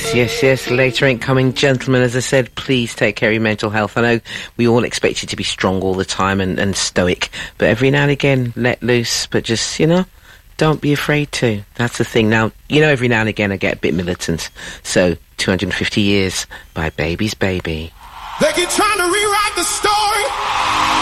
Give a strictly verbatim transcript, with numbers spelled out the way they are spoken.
Yes, yes, yes. Later ain't coming, gentlemen. As I said, please take care of your mental health. I know we all expect you to be strong all the time and, and stoic, but every now and again, let loose. But just, you know, don't be afraid to. That's the thing. Now, you know, every now and again I get a bit militant. So, two hundred fifty years by Baby's Baby. They keep trying to rewrite the story.